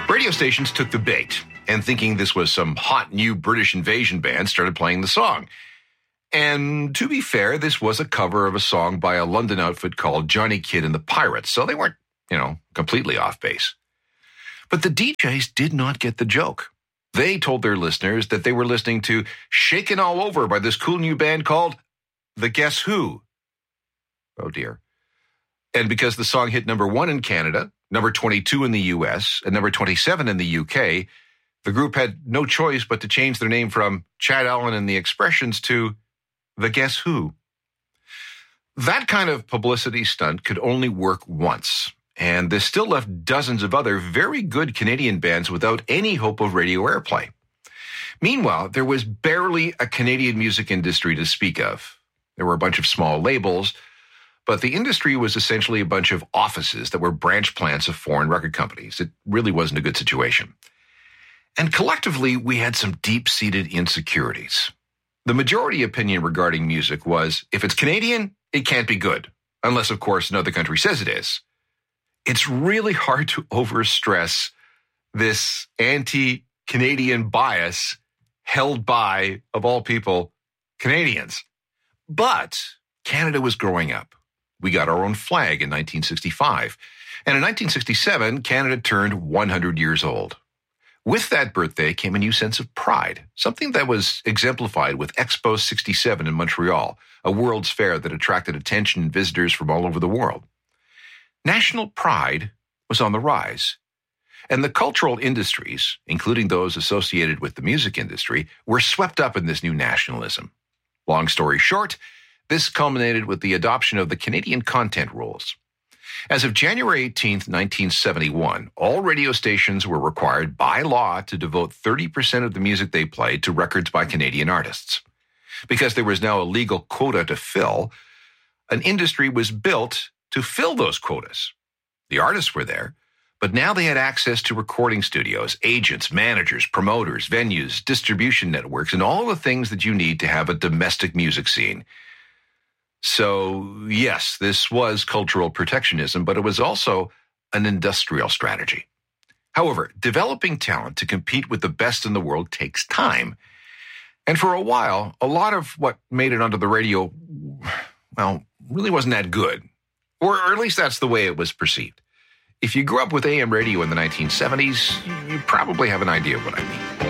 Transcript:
Radio stations took the bait, and thinking this was some hot new British invasion band, started playing the song. And to be fair, this was a cover of a song by a London outfit called Johnny Kidd and the Pirates, so they weren't, completely off base. But the DJs did not get the joke. They told their listeners that they were listening to Shakin' All Over by this cool new band called The Guess Who. Oh, dear. And because the song hit number 1 in Canada, number 22 in the U.S., and number 27 in the U.K., the group had no choice but to change their name from Chad Allen and the Expressions to The Guess Who. That kind of publicity stunt could only work once, and this still left dozens of other very good Canadian bands without any hope of radio airplay. Meanwhile, there was barely a Canadian music industry to speak of. There were a bunch of small labels, but the industry was essentially a bunch of offices that were branch plants of foreign record companies. It really wasn't a good situation. And collectively, we had some deep-seated insecurities. The majority opinion regarding music was, if it's Canadian, it can't be good, unless, of course, another country says it is. It's really hard to overstress this anti-Canadian bias held by, of all people, Canadians. But Canada was growing up. We got our own flag in 1965. And in 1967, Canada turned 100 years old. With that birthday came a new sense of pride, something that was exemplified with Expo 67 in Montreal, a world's fair that attracted attention and visitors from all over the world. National pride was on the rise, and the cultural industries, including those associated with the music industry, were swept up in this new nationalism. Long story short, this culminated with the adoption of the Canadian content rules. As of January 18, 1971, all radio stations were required by law to devote 30% of the music they played to records by Canadian artists. Because there was now a legal quota to fill, an industry was built to fill those quotas. The artists were there, but now they had access to recording studios, agents, managers, promoters, venues, distribution networks, and all of the things that you need to have a domestic music scene. So, yes, this was cultural protectionism, but it was also an industrial strategy. However, developing talent to compete with the best in the world takes time. And for a while, a lot of what made it onto the radio, really wasn't that good. Or at least that's the way it was perceived. If you grew up with AM radio in the 1970s, you probably have an idea of what I mean.